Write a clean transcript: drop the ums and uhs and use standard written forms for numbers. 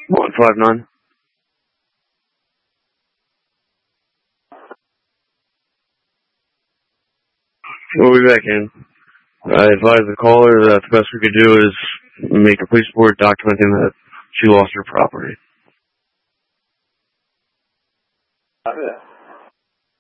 159. We'll be back in. I advise the caller that the best we could do is make a police report documenting that she lost her property.